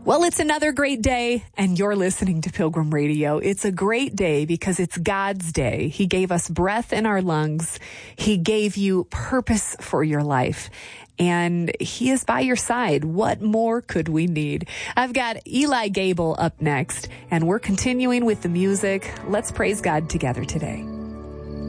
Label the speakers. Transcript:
Speaker 1: Well, it's another great day, and you're listening to Pilgrim Radio. It's a great day because it's God's day. He gave us breath in our lungs. He gave you purpose for your life, and He is by your side. What more could we need? I've got Eli Gable up next, and we're continuing with the music. Let's praise God together today.